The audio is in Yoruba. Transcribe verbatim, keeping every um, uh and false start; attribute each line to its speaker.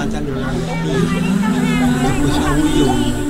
Speaker 1: 家流量的地，也不像我有